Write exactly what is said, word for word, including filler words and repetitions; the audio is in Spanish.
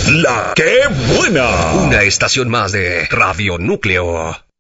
La que buena. Una estación más de Radio Núcleo.